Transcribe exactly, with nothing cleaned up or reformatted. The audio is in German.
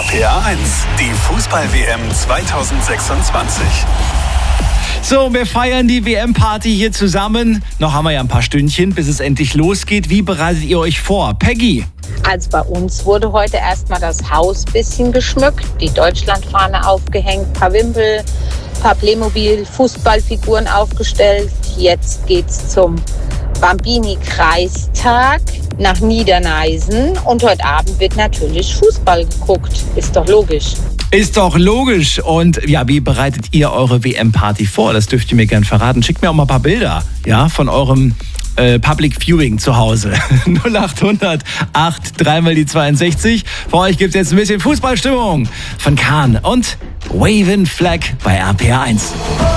P R eins, die Fußball-W M zweitausendsechsundzwanzig. So, wir feiern die W M-Party hier zusammen. Noch haben wir ja ein paar Stündchen, bis es endlich losgeht. Wie bereitet ihr euch vor? Peggy? Also bei uns wurde heute erstmal das Haus ein bisschen geschmückt, die Deutschlandfahne aufgehängt, ein paar Wimpel, ein paar Playmobil-Fußballfiguren aufgestellt. Jetzt geht's zum Bambini-Kreistag nach Niederneisen und heute Abend wird natürlich Fußball geguckt. Ist doch logisch. Ist doch logisch. Und ja, wie bereitet ihr eure W M-Party vor? Das dürft ihr mir gern verraten. Schickt mir auch mal ein paar Bilder, ja, von eurem äh, Public Viewing zu Hause. null acht hundert acht dreimal die zweiundsechzig. Für euch gibt es jetzt ein bisschen Fußballstimmung von Kahn und Waving Flag bei R P R eins.